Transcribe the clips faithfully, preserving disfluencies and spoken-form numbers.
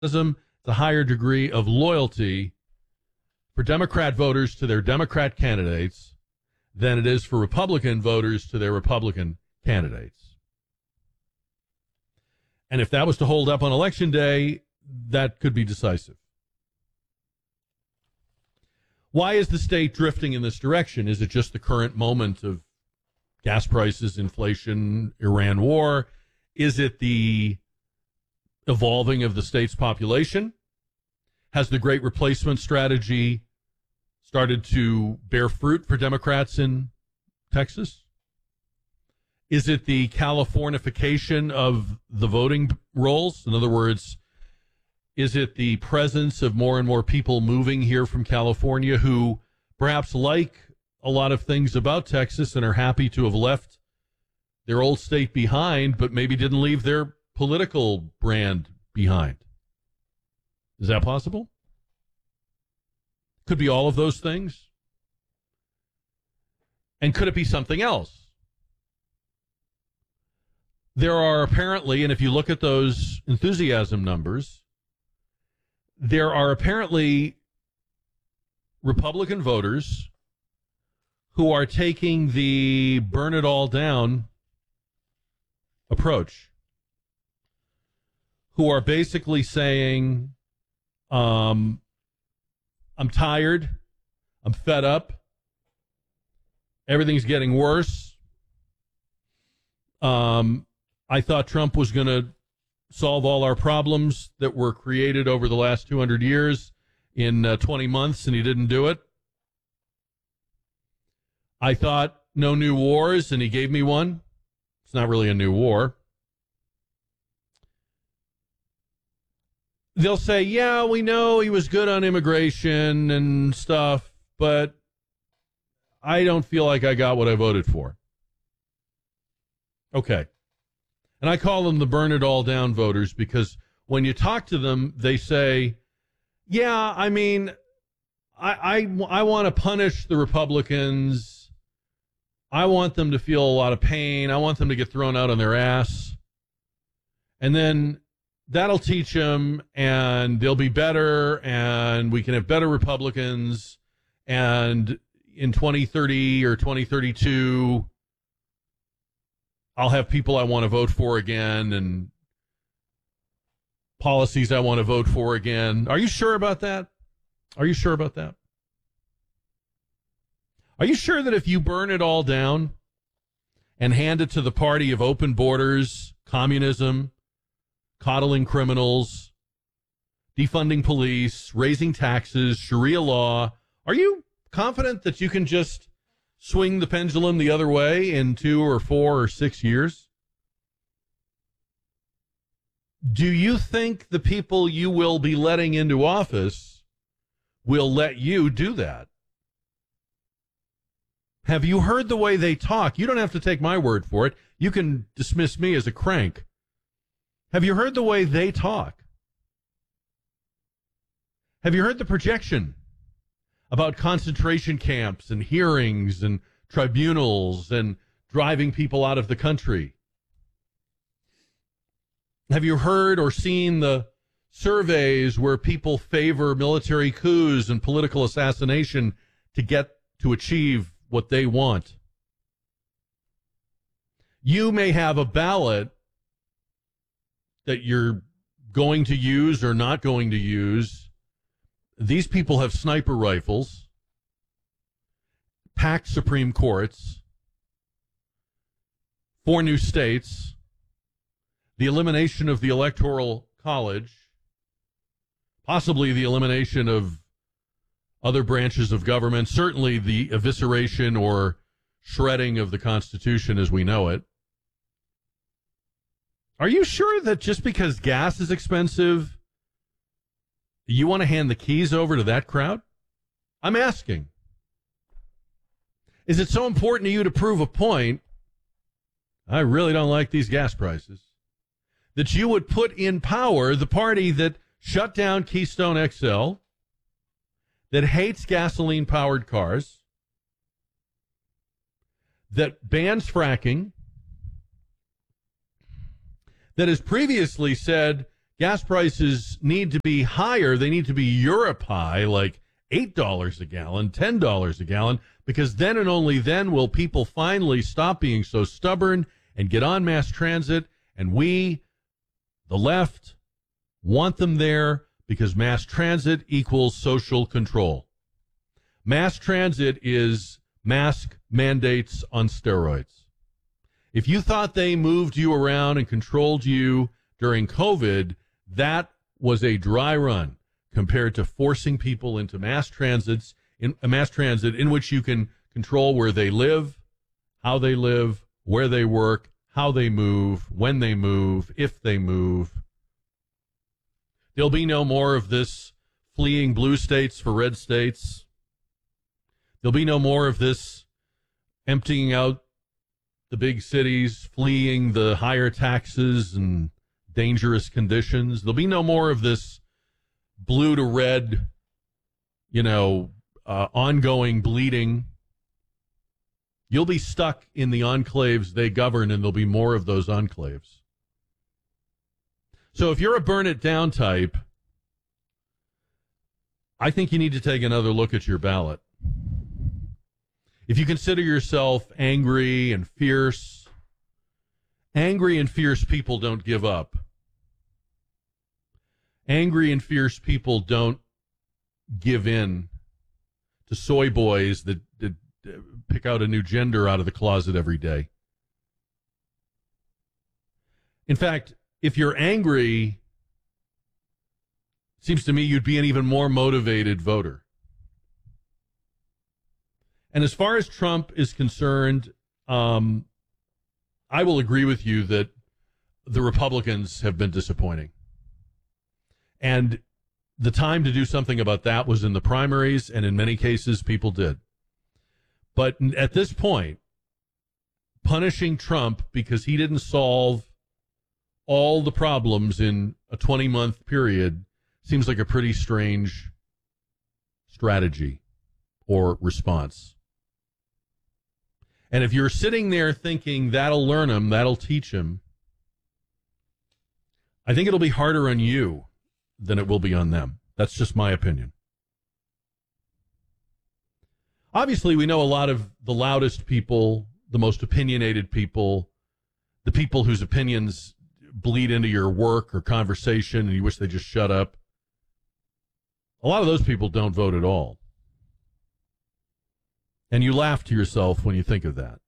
it's a higher degree of loyalty for Democrat voters to their Democrat candidates than it is for Republican voters to their Republican candidates. And if that was to hold up on Election Day, that could be decisive. Why is the state drifting in this direction? Is it just the current moment of gas prices, inflation, Iran war? Is it the evolving of the state's population? Has the great replacement strategy started to bear fruit for Democrats in Texas? Is it the Californification of the voting rolls? In other words, is it the presence of more and more people moving here from California who perhaps like a lot of things about Texas and are happy to have left their old state behind, but maybe didn't leave their political brand behind? Is that possible? Could be all of those things. And could it be something else? There are apparently, and if you look at those enthusiasm numbers, there are apparently Republican voters who are taking the burn it all down approach, who are basically saying, um, I'm tired, I'm fed up, everything's getting worse. Um, I thought Trump was going to solve all our problems that were created over the last two hundred years in uh, twenty months, and he didn't do it. I thought no new wars, and he gave me one. It's not really a new war. They'll say, yeah, we know he was good on immigration and stuff, but I don't feel like I got what I voted for. Okay. And I call them the burn it all down voters because when you talk to them, they say, yeah, I mean, I, I, I want to punish the Republicans. I want them to feel a lot of pain. I want them to get thrown out on their ass. And then that'll teach them, and they'll be better, and we can have better Republicans. And in twenty thirty or twenty thirty-two, I'll have people I want to vote for again and policies I want to vote for again. Are you sure about that? Are you sure about that? Are you sure that if you burn it all down and hand it to the party of open borders, communism, coddling criminals, defunding police, raising taxes, Sharia law, are you confident that you can just swing the pendulum the other way in two or four or six years? Do you think the people you will be letting into office will let you do that? Have you heard the way they talk? You don't have to take my word for it. You can dismiss me as a crank. Have you heard the way they talk? Have you heard the projection about concentration camps and hearings and tribunals and driving people out of the country? Have you heard or seen the surveys where people favor military coups and political assassination to get to achieve what they want? You may have a ballot that you're going to use or not going to use. These people have sniper rifles, packed Supreme Courts, four new states, the elimination of the Electoral College, possibly the elimination of other branches of government, certainly the evisceration or shredding of the Constitution as we know it. Are you sure that just because gas is expensive, you want to hand the keys over to that crowd? I'm asking. Is it so important to you to prove a point, I really don't like these gas prices, that you would put in power the party that shut down Keystone X L, that hates gasoline-powered cars, that bans fracking, that has previously said gas prices need to be higher. They need to be Europe high, like eight dollars a gallon, ten dollars a gallon, because then and only then will people finally stop being so stubborn and get on mass transit. And we, the left, want them there because mass transit equals social control. Mass transit is mask mandates on steroids. If you thought they moved you around and controlled you during COVID, that was a dry run compared to forcing people into mass transits, in a mass transit in which you can control where they live, how they live, where they work, how they move, when they move, if they move. There'll be no more of this fleeing blue states for red states. There'll be no more of this emptying out the big cities, fleeing the higher taxes and dangerous conditions. There'll be no more of this blue to red, you know, uh, ongoing bleeding. You'll be stuck in the enclaves they govern, and there'll be more of those enclaves. So if you're a burn it down type, I think you need to take another look at your ballot. If you consider yourself angry and fierce, angry and fierce people don't give up. Angry and fierce people don't give in to soy boys that, that pick out a new gender out of the closet every day. In fact, if you're angry, it seems to me you'd be an even more motivated voter. And as far as Trump is concerned, um, I will agree with you that the Republicans have been disappointing. And the time to do something about that was in the primaries, and in many cases, people did. But at this point, punishing Trump because he didn't solve all the problems in a twenty-month period seems like a pretty strange strategy or response. And if you're sitting there thinking that'll learn him, that'll teach him, I think it'll be harder on you than it will be on them. That's just my opinion. Obviously, we know a lot of the loudest people, the most opinionated people, the people whose opinions bleed into your work or conversation and you wish they just shut up. A lot of those people don't vote at all. And you laugh to yourself when you think of that.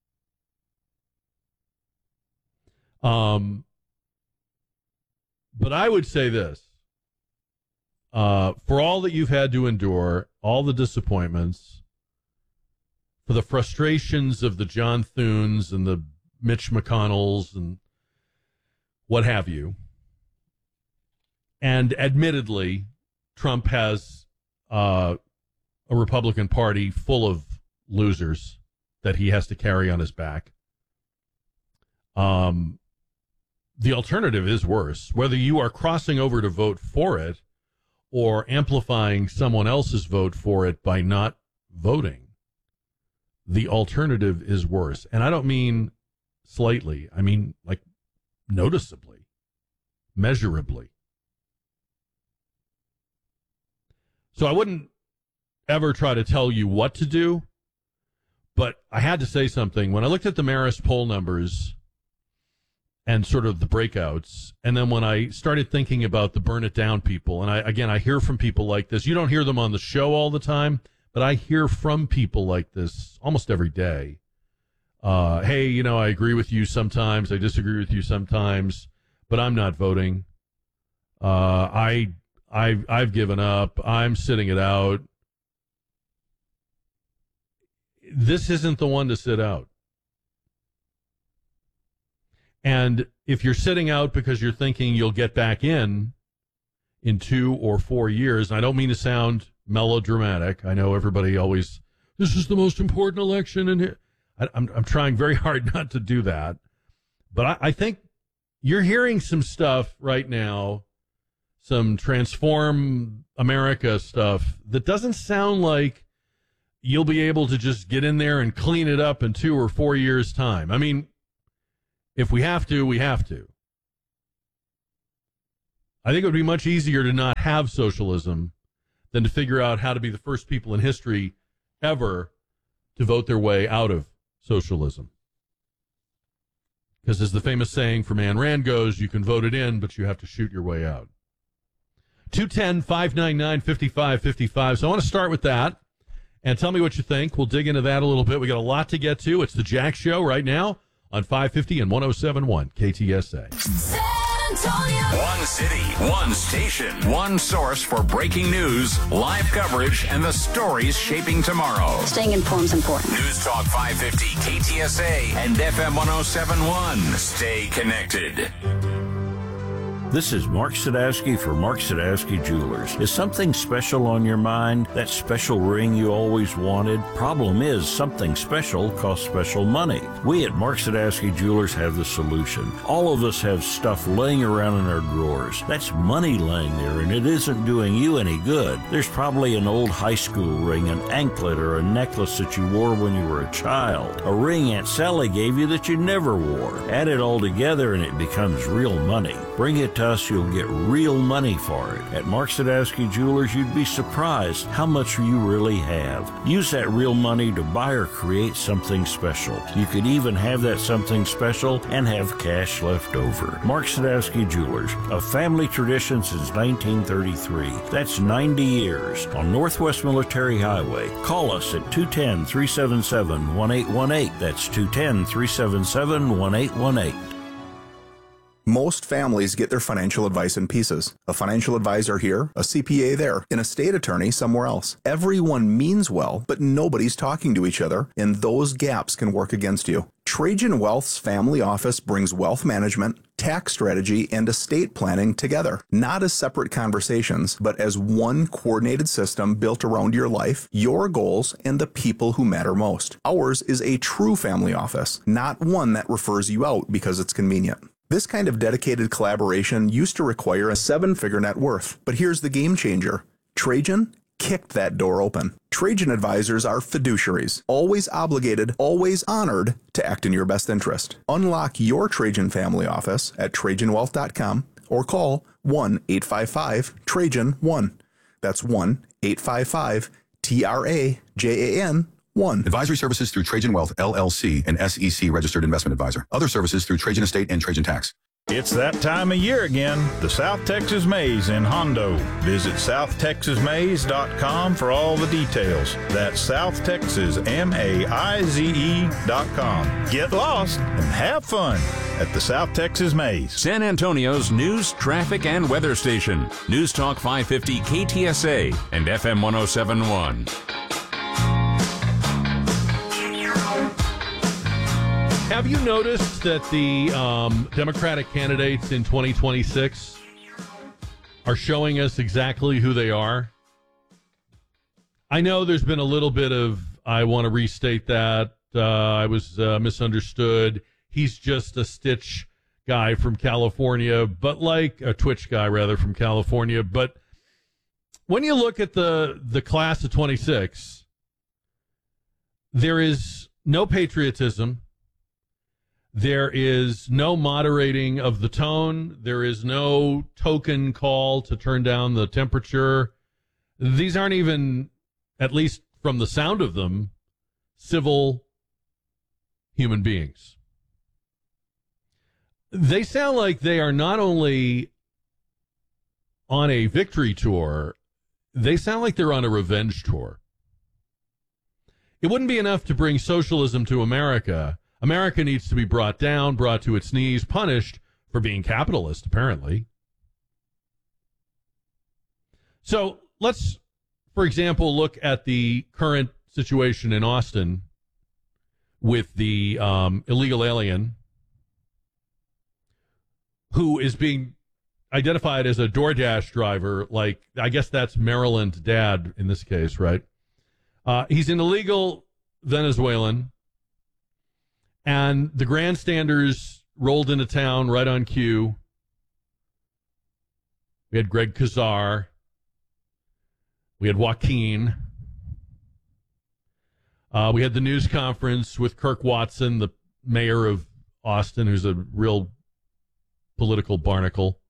Um, but I would say this. Uh, for all that you've had to endure, all the disappointments, for the frustrations of the John Thunes and the Mitch McConnells and what have you, and admittedly, Trump has uh, a Republican Party full of losers that he has to carry on his back. Um, the alternative is worse. Whether you are crossing over to vote for it or amplifying someone else's vote for it by not voting, the alternative is worse. And I don't mean slightly. I mean like noticeably, measurably. So I wouldn't ever try to tell you what to do, but I had to say something. When I looked at the Marist poll numbers and sort of the breakouts, and then when I started thinking about the burn it down people, and I again, I hear from people like this. You don't hear them on the show all the time, but I hear from people like this almost every day. Uh, hey, you know, I agree with you sometimes, I disagree with you sometimes, but I'm not voting. Uh, I, I've, I've given up. I'm sitting it out. This isn't the one to sit out. And if you're sitting out because you're thinking you'll get back in in two or four years, and I don't mean to sound melodramatic. I know everybody always, this is the most important election in here. I, I'm, I'm trying very hard not to do that. But I, I think you're hearing some stuff right now, some Transform America stuff that doesn't sound like you'll be able to just get in there and clean it up in two or four years' time. I mean, if we have to, we have to. I think it would be much easier to not have socialism than to figure out how to be the first people in history ever to vote their way out of socialism. Because as the famous saying from Ayn Rand goes, you can vote it in, but you have to shoot your way out. two one zero, five nine nine, five five five five. So I want to start with that and tell me what you think. We'll dig into that a little bit. We got a lot to get to. It's the Jack Show right now on five fifty and one oh seven point one K T S A. One city, one station, one source for breaking news, live coverage, and the stories shaping tomorrow. Staying informed is important. News Talk five fifty, K T S A, and F M one oh seven point one. Stay connected. This is Mark Sadowski for Mark Sadowski Jewelers. Is something special on your mind? That special ring you always wanted? Problem is, something special costs special money. We at Mark Sadowski Jewelers have the solution. All of us have stuff laying around in our drawers. That's money laying there, and it isn't doing you any good. There's probably an old high school ring, an anklet, or a necklace that you wore when you were a child. A ring Aunt Sally gave you that you never wore. Add it all together and it becomes real money. Bring it to us, you'll get real money for it. At Mark Sadowski Jewelers, you'd be surprised how much you really have. Use that real money to buy or create something special. You could even have that something special and have cash left over. Mark Sadowski Jewelers, a family tradition since nineteen thirty-three. That's ninety years on Northwest Military Highway. Call us at two one zero, three seven seven, one eight one eight. That's two one zero, three seven seven, one eight one eight. Most families get their financial advice in pieces. A financial advisor here, a C P A there, an estate attorney somewhere else. Everyone means well, but nobody's talking to each other, and those gaps can work against you. Trajan Wealth's family office brings wealth management, tax strategy, and estate planning together, not as separate conversations, but as one coordinated system built around your life, your goals, and the people who matter most. Ours is a true family office, not one that refers you out because it's convenient. This kind of dedicated collaboration used to require a seven-figure net worth, but here's the game changer. Trajan kicked that door open. Trajan advisors are fiduciaries, always obligated, always honored to act in your best interest. Unlock your Trajan family office at trajan wealth dot com or call one eight five five Trajan one. That's one eight five five T R A J A N one. Advisory services through Trajan Wealth, L L C, an S E C registered investment advisor. Other services through Trajan Estate and Trajan Tax. It's that time of year again, the South Texas Maze in Hondo. Visit south texas maze dot com for all the details. That's South Texas M A I Z E dot com. Get lost and have fun at the South Texas Maze. San Antonio's news, traffic, and weather station. News Talk five fifty K T S A and F M one oh seven point one. Have you noticed that the um, Democratic candidates in twenty twenty-six are showing us exactly who they are? I know there's been a little bit of, I want to restate that, uh, I was uh, misunderstood. He's just a Stitch guy from California, but like a Twitch guy, rather, from California. But when you look at the, the class of twenty-six, there is no patriotism. There is no moderating of the tone. There is no token call to turn down the temperature. These aren't even, at least from the sound of them, civil human beings. They sound like they are not only on a victory tour, they sound like they're on a revenge tour. It wouldn't be enough to bring socialism to America. America needs to be brought down, brought to its knees, punished for being capitalist, apparently. So let's, for example, look at the current situation in Austin with the um, illegal alien who is being identified as a DoorDash driver. Like, I guess that's Maryland dad in this case, right? Uh, he's an illegal Venezuelan. And the grandstanders rolled into town right on cue. We had Greg Kazar. We had Joaquin. Uh, we had the news conference with Kirk Watson, the mayor of Austin, who's a real political barnacle.